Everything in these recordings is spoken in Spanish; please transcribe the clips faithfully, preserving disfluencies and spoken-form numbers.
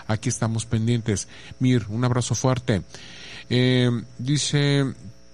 aquí estamos pendientes. Mir, un abrazo fuerte. Eh, dice...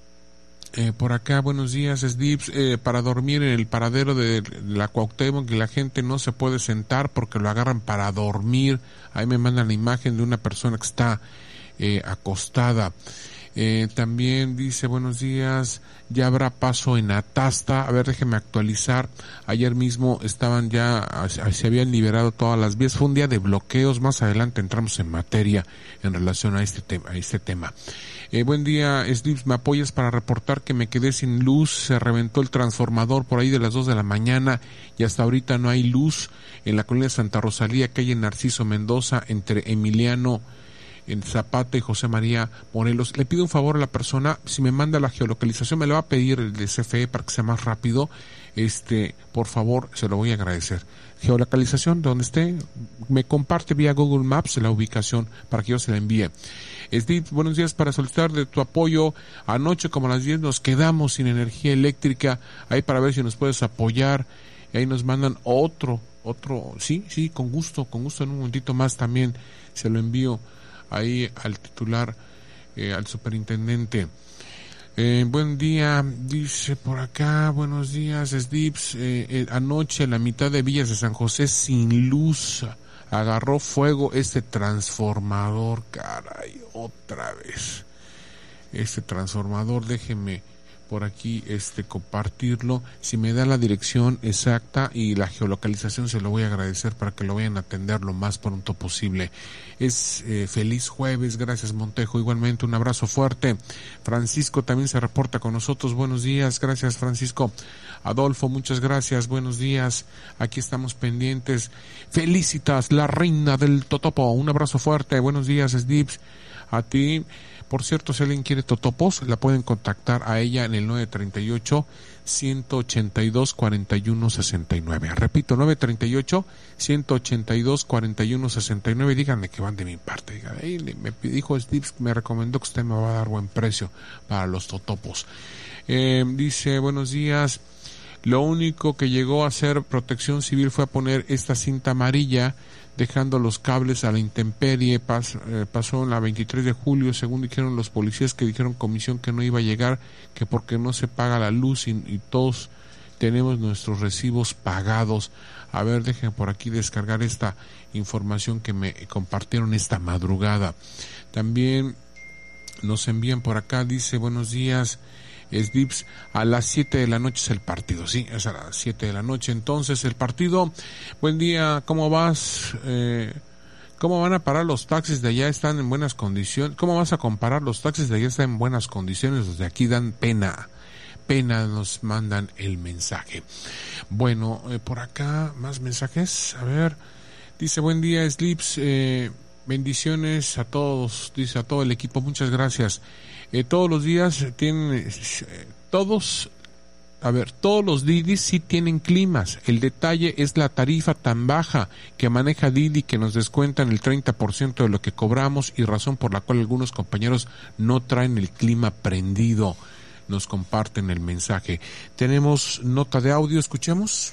Eh, por acá, buenos días, Sdips, eh, para dormir en el paradero de la Cuauhtémoc, que la gente no se puede sentar porque lo agarran para dormir. Ahí me mandan la imagen de una persona que está eh, acostada. Eh, también dice, buenos días, ya habrá paso en Atasta. A ver, déjeme actualizar. Ayer mismo estaban ya, se habían liberado todas las vías. Fue un día de bloqueos. Más adelante entramos en materia en relación a este tema. A este tema. Eh, buen día, Slips, me apoyas para reportar que me quedé sin luz, se reventó el transformador por ahí de las dos de la mañana y hasta ahorita no hay luz en la colonia Santa Rosalía, calle Narciso Mendoza, entre Emiliano en Zapata y José María Morelos. Le pido un favor a la persona, si me manda la geolocalización, me la va a pedir el de C F E para que sea más rápido, este, por favor, se lo voy a agradecer. Geolocalización, donde esté, me comparte vía Google Maps la ubicación para que yo se la envíe. Steve, buenos días, para solicitar de tu apoyo. Anoche como a las diez nos quedamos sin energía eléctrica, ahí para ver si nos puedes apoyar. Y ahí nos mandan otro, otro, sí, sí, con gusto, con gusto en un momentito más también se lo envío ahí al titular, eh, al superintendente. Eh, buen día, dice por acá, buenos días, Sdips, eh, eh, anoche la mitad de Villas de San José sin luz, agarró fuego este transformador, caray, otra vez, este transformador, déjeme por aquí este compartirlo, si me da la dirección exacta y la geolocalización se lo voy a agradecer para que lo vayan a atender lo más pronto posible. Es eh, feliz jueves, gracias Montejo, igualmente un abrazo fuerte. Francisco también se reporta con nosotros, buenos días, gracias Francisco. Adolfo, muchas gracias, buenos días, aquí estamos pendientes. Felicitas, la reina del Totopo, un abrazo fuerte, buenos días Sdips, a ti. Por cierto, si alguien quiere totopos, la pueden contactar a ella en el nueve treinta y ocho, ciento ochenta y dos, cuarenta y uno sesenta y nueve. Repito, nueve treinta y ocho, ciento ochenta y dos, cuarenta y uno sesenta y nueve. Díganle que van de mi parte. Díganle, hey, me dijo Steve, me recomendó que usted me va a dar buen precio para los totopos. Eh, dice, buenos días. Lo único que llegó a hacer Protección Civil fue a poner esta cinta amarilla, dejando los cables a la intemperie. Pas, eh, pasó en la veintitrés de julio, según dijeron los policías que dijeron comisión que no iba a llegar, que porque no se paga la luz y, y todos tenemos nuestros recibos pagados. A ver, dejen por aquí descargar esta información que me compartieron esta madrugada. También nos envían por acá, dice, buenos días, Sdips, a las siete de la noche es el partido, sí, es a las siete de la noche, entonces el partido. Buen día, ¿cómo vas? Eh, ¿cómo van a parar los taxis de allá? ¿Están en buenas condiciones? ¿Cómo vas a comparar los taxis de allá? ¿Están en buenas condiciones? Los de aquí dan pena, pena, nos mandan el mensaje. Bueno, eh, por acá, más mensajes, a ver, dice, buen día, Slips, eh, bendiciones a todos, dice, a todo el equipo, muchas gracias. Eh, todos los días tienen, eh, todos, a ver, todos los Didis sí tienen climas. El detalle es la tarifa tan baja que maneja Didi, que nos descuentan el treinta por ciento de lo que cobramos, y razón por la cual algunos compañeros no traen el clima prendido. Nos comparten el mensaje. Tenemos nota de audio, escuchemos.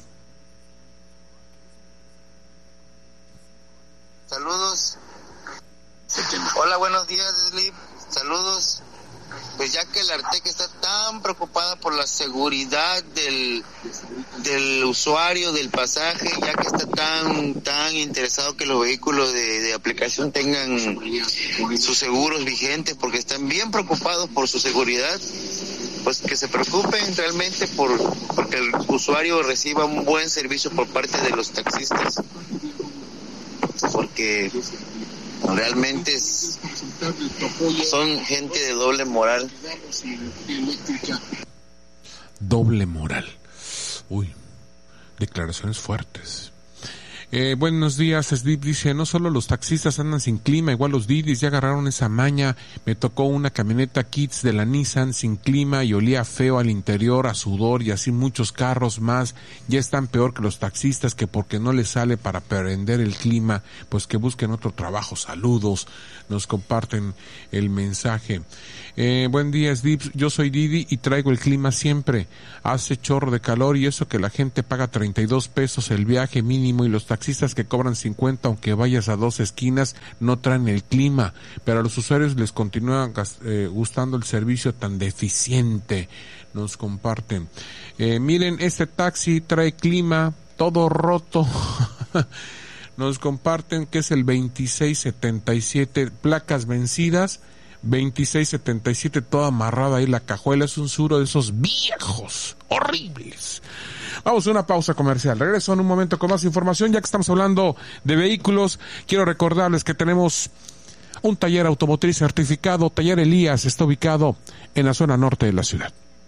Saludos. Hola, buenos días, Slip. Saludos. Pues ya que la Arteca está tan preocupada por la seguridad del del usuario del pasaje, ya que está tan tan interesado que los vehículos de, de aplicación tengan sus seguros vigentes, porque están bien preocupados por su seguridad, pues que se preocupen realmente por porque el usuario reciba un buen servicio por parte de los taxistas, porque realmente es, son gente de doble moral. Doble moral. Uy, declaraciones fuertes. Eh, buenos días, Slip, dice, no solo los taxistas andan sin clima, igual los Didis ya agarraron esa maña. Me tocó una camioneta Kits de la Nissan sin clima y olía feo al interior, a sudor, y así muchos carros más. Ya están peor que los taxistas, que porque no les sale para prender el clima, pues que busquen otro trabajo. Saludos, nos comparten el mensaje. Eh, buen día, Slip, yo soy Didi y traigo el clima siempre. Hace chorro de calor y eso que la gente paga treinta y dos pesos el viaje mínimo y los taxistas taxistas que cobran cincuenta aunque vayas a dos esquinas no traen el clima, pero a los usuarios les continúa eh, gustando el servicio tan deficiente. Nos comparten. Eh, miren, este taxi trae clima, todo roto. Nos comparten que es el veintiséis setenta y siete, placas vencidas, veintiséis setenta y siete, toda amarrada ahí la cajuela, es un Suro de esos viejos, horribles. Vamos a una pausa comercial. Regreso en un momento con más información, ya que estamos hablando de vehículos. Quiero recordarles que tenemos un taller automotriz certificado. Taller Elías está ubicado en la zona norte de la ciudad.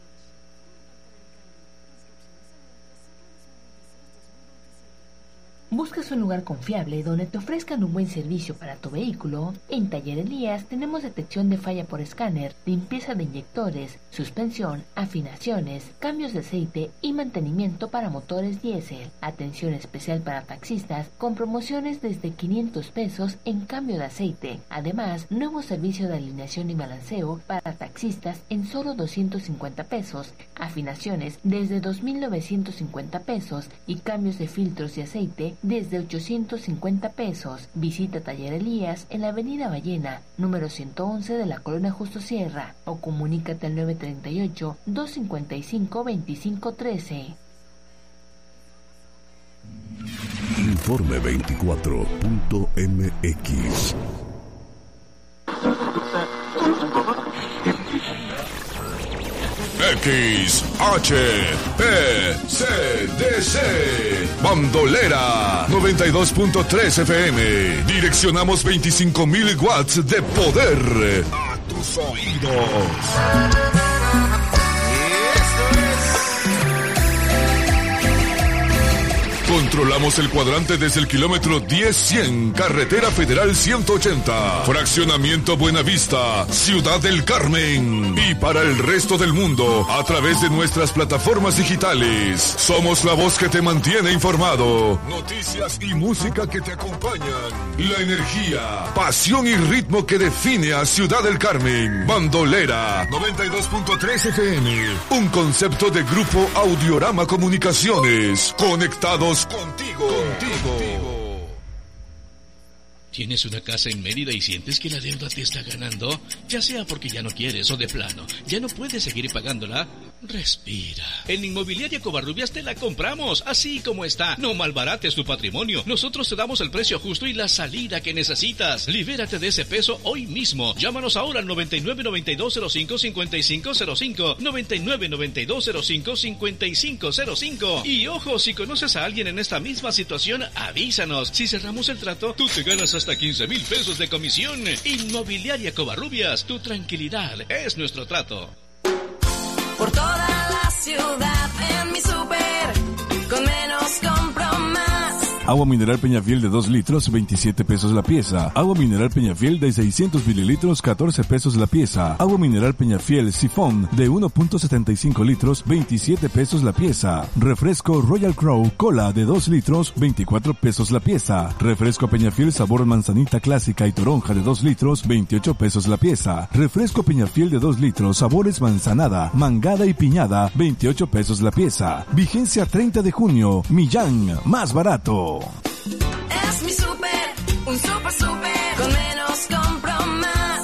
¿Buscas un lugar confiable donde te ofrezcan un buen servicio para tu vehículo? En Taller Elías tenemos detección de falla por escáner, limpieza de inyectores, suspensión, afinaciones, cambios de aceite y mantenimiento para motores diésel. Atención especial para taxistas con promociones desde quinientos pesos en cambio de aceite. Además, nuevo servicio de alineación y balanceo para taxistas en solo doscientos cincuenta pesos, afinaciones desde dos mil novecientos cincuenta pesos y cambios de filtros y aceite desde ochocientos cincuenta pesos. Visita Taller Elías en la avenida Ballena, número ciento once de la colonia Justo Sierra, o comunícate al nueve treinta y ocho, doscientos cincuenta y cinco, veinticinco trece. Informe veinticuatro punto m x. X H P C D C Bandolera noventa y dos punto tres F M. Direccionamos veinticinco mil watts de poder a tus oídos. Controlamos el cuadrante desde el kilómetro diez cien, Carretera Federal ciento ochenta, Fraccionamiento Buenavista, Ciudad del Carmen. Y para el resto del mundo, a través de nuestras plataformas digitales. Somos la voz que te mantiene informado. Noticias y música que te acompañan. La energía, pasión y ritmo que define a Ciudad del Carmen. Bandolera noventa y dos punto tres F M. Un concepto de Grupo Audiorama Comunicaciones. Conectados contigo, contigo. ¿Tienes una casa en Mérida y sientes que la deuda te está ganando? Ya sea porque ya no quieres o de plano, ya no puedes seguir pagándola. Respira. En Inmobiliaria Covarrubias te la compramos, así como está. No malbarates tu patrimonio. Nosotros te damos el precio justo y la salida que necesitas. Libérate de ese peso hoy mismo. Llámanos ahora al noventa y nueve noventa y dos cero cinco cincuenta y cinco cero cinco, noventa y nueve noventa y dos cero cinco cincuenta y cinco cero cinco. Y ojo, si conoces a alguien en esta misma situación, avísanos. Si cerramos el trato, tú te ganas hasta quince mil pesos de comisión. Inmobiliaria Covarrubias, tu tranquilidad es nuestro trato. Por toda la ciudad en mi súper, con menos compro más. Agua mineral Peñafiel de dos litros, veintisiete pesos la pieza. Agua mineral Peñafiel de seiscientos mililitros, catorce pesos la pieza. Agua mineral Peñafiel Sifón de uno punto setenta y cinco litros, veintisiete pesos la pieza. Refresco Royal Crow Cola de dos litros, veinticuatro pesos la pieza. Refresco Peñafiel sabor manzanita clásica y toronja de dos litros, veintiocho pesos la pieza. Refresco Peñafiel de dos litros, sabores manzanada, mangada y piñada, veintiocho pesos la pieza. Vigencia treinta de junio. Millán, más barato. Es mi súper, un súper súper, con menos compro más.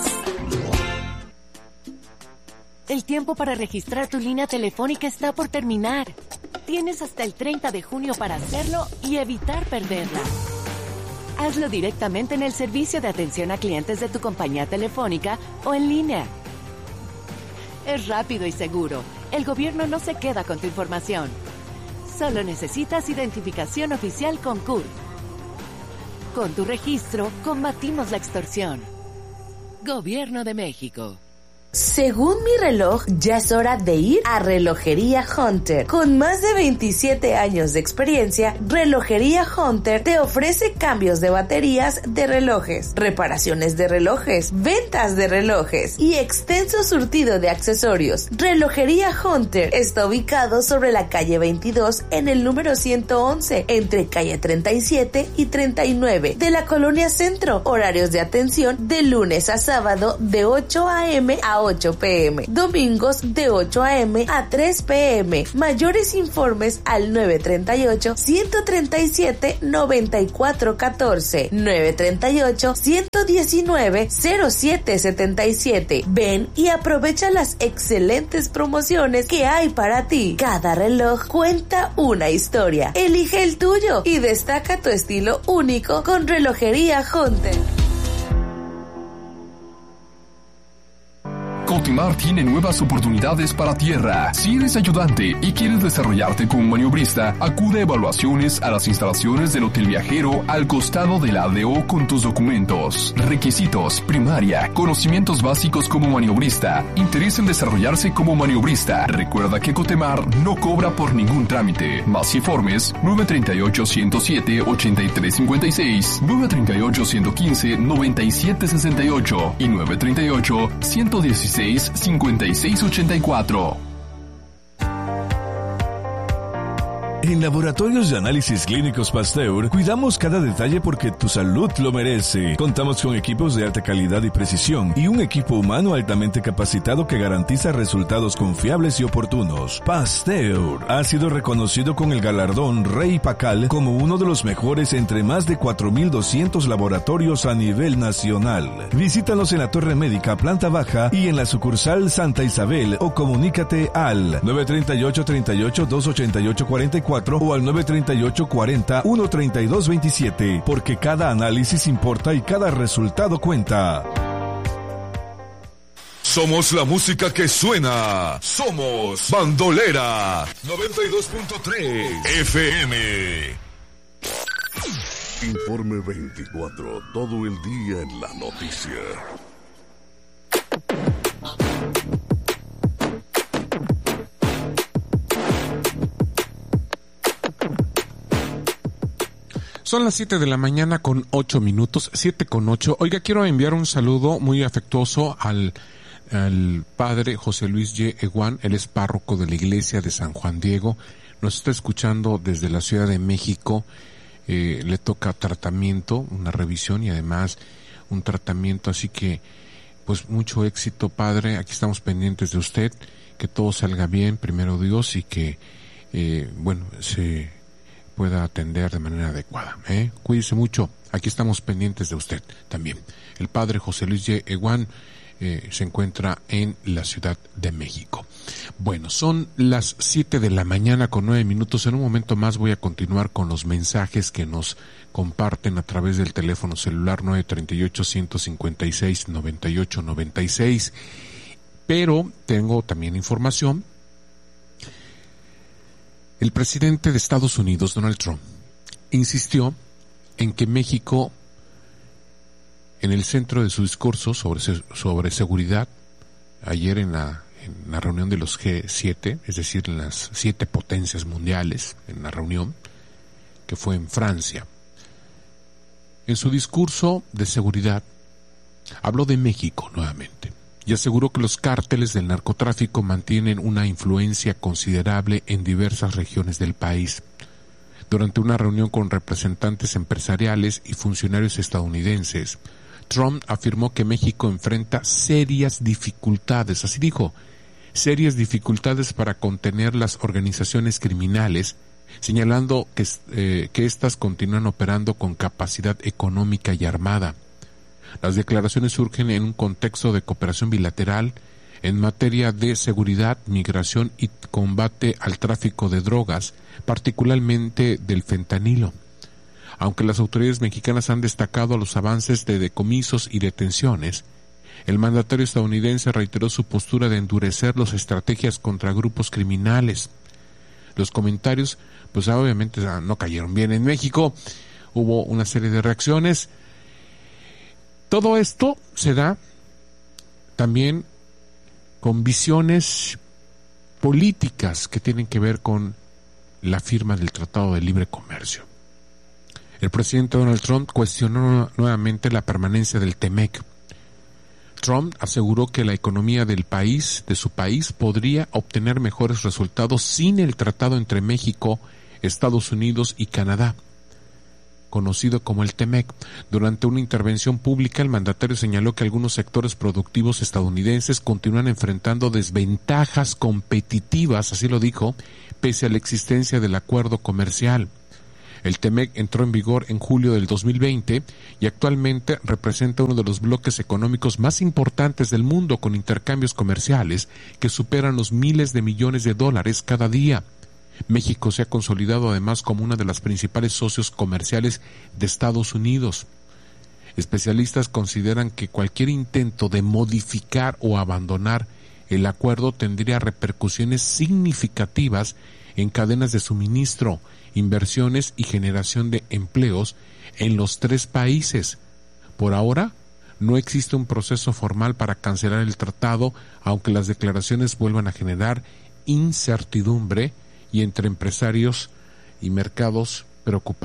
El tiempo para registrar tu línea telefónica está por terminar. Tienes hasta el treinta de junio para hacerlo y evitar perderla. Hazlo directamente en el servicio de atención a clientes de tu compañía telefónica o en línea. Es rápido y seguro. El gobierno no se queda con tu información. Solo necesitas identificación oficial con C U R. Con tu registro, combatimos la extorsión. Gobierno de México. Según mi reloj, ya es hora de ir a Relojería Hunter. Con más de veintisiete años de experiencia, Relojería Hunter te ofrece cambios de baterías de relojes, reparaciones de relojes, ventas de relojes y extenso surtido de accesorios. Relojería Hunter está ubicado sobre la calle veintidós en el número ciento once, entre calle treinta y siete y treinta y nueve de la Colonia Centro. Horarios de atención de lunes a sábado de ocho a eme a a ocho pe eme, domingos de ocho a eme a tres pe eme. Mayores informes al nueve treinta y ocho, ciento treinta y siete, noventa y cuatro catorce, nueve treinta y ocho, ciento diecinueve, cero siete setenta y siete. Ven y aprovecha las excelentes promociones que hay para ti. Cada reloj cuenta una historia. Elige el tuyo y destaca tu estilo único con Relojería Hunter. Cotimar tiene nuevas oportunidades para tierra. Si eres ayudante y quieres desarrollarte como maniobrista, acude a evaluaciones a las instalaciones del Hotel Viajero al costado de la A D O con tus documentos. Requisitos: primaria, conocimientos básicos como maniobrista, interés en desarrollarse como maniobrista. Recuerda que Cotemar no cobra por ningún trámite. Más informes: nueve treinta y ocho, ciento siete, ochenta y tres cincuenta y seis, nueve treinta y ocho, ciento quince, noventa y siete sesenta y ocho y nueve treinta y ocho, ciento dieciséis, cincuenta y seis ochenta y cuatro. En Laboratorios de Análisis Clínicos Pasteur, cuidamos cada detalle porque tu salud lo merece. Contamos con equipos de alta calidad y precisión y un equipo humano altamente capacitado que garantiza resultados confiables y oportunos. Pasteur ha sido reconocido con el galardón Rey Pacal como uno de los mejores entre más de cuatro mil doscientos laboratorios a nivel nacional. Visítanos en la Torre Médica, planta baja, y en la sucursal Santa Isabel, o comunícate al nueve treinta y ocho, treinta y ocho, doscientos ochenta y ocho, cuarenta y cuatro o al nueve treinta y ocho, cuarenta, ciento treinta y dos veintisiete, porque cada análisis importa y cada resultado cuenta. Somos la música que suena. Somos Bandolera noventa y dos punto tres F M. Informe veinticuatro, todo el día en la noticia. Son las siete de la mañana con ocho minutos, siete con ocho. Oiga, quiero enviar un saludo muy afectuoso al, al padre José Luis Y. Eguán. Él es párroco de la iglesia de San Juan Diego. Nos está escuchando desde la Ciudad de México. Eh, le toca tratamiento, una revisión y además un tratamiento. Así que, pues, mucho éxito, padre. Aquí estamos pendientes de usted. Que todo salga bien, primero Dios, y que, eh, bueno, se pueda atender de manera adecuada. ¿eh? Cuídese mucho. Aquí estamos pendientes de usted también. El padre José Luis Y. Eguán eh, se encuentra en la Ciudad de México. Bueno, son las siete de la mañana con nueve minutos. En un momento más voy a continuar con los mensajes que nos comparten a través del teléfono celular nueve treinta y ocho, ciento cincuenta y seis, noventa y ocho noventa y seis. Pero tengo también información. El presidente de Estados Unidos, Donald Trump, insistió en que México, en el centro de su discurso sobre, sobre seguridad, ayer en la, en la reunión de los G siete, es decir, en las siete potencias mundiales, en la reunión que fue en Francia, en su discurso de seguridad, habló de México nuevamente. Y aseguró que los cárteles del narcotráfico mantienen una influencia considerable en diversas regiones del país. Durante una reunión con representantes empresariales y funcionarios estadounidenses, Trump afirmó que México enfrenta serias dificultades, así dijo, serias dificultades para contener las organizaciones criminales, señalando que, eh, que éstas continúan operando con capacidad económica y armada. Las declaraciones surgen en un contexto de cooperación bilateral en materia de seguridad, migración y combate al tráfico de drogas, particularmente del fentanilo. Aunque las autoridades mexicanas han destacado los avances de decomisos y detenciones, el mandatario estadounidense reiteró su postura de endurecer las estrategias contra grupos criminales. Los comentarios, pues obviamente no cayeron bien en México. Hubo una serie de reacciones. Todo esto se da también con visiones políticas que tienen que ver con la firma del Tratado de Libre Comercio. El presidente Donald Trump cuestionó nuevamente la permanencia del TEMEC. Trump aseguró que la economía del país, de su país, podría obtener mejores resultados sin el tratado entre México, Estados Unidos y Canadá. conocido como el TEMEC. Durante una intervención pública, el mandatario señaló que algunos sectores productivos estadounidenses continúan enfrentando desventajas competitivas, así lo dijo, pese a la existencia del acuerdo comercial. El TEMEC entró en vigor en julio del dos mil veinte y actualmente representa uno de los bloques económicos más importantes del mundo, con intercambios comerciales que superan los miles de millones de dólares cada día. México se ha consolidado además como una de las principales socios comerciales de Estados Unidos. Especialistas consideran que cualquier intento de modificar o abandonar el acuerdo tendría repercusiones significativas en cadenas de suministro, inversiones y generación de empleos en los tres países. Por ahora, no existe un proceso formal para cancelar el tratado, aunque las declaraciones vuelvan a generar incertidumbre y entre empresarios y mercados preocupados.